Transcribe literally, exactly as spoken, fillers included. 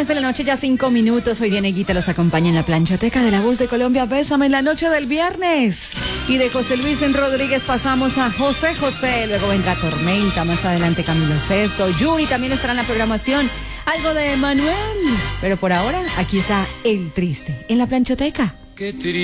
diez de la noche, ya cinco minutos. Hoy día Neguita los acompaña en la planchoteca de La Voz de Colombia. Bésame en la noche del viernes. Y de José Luis Rodríguez pasamos a José José. Luego vendrá Tormenta. Más adelante Camilo Sesto. Yuri también estará en la programación. Algo de Manuel. Pero por ahora, aquí está El Triste en la planchoteca. Qué triste.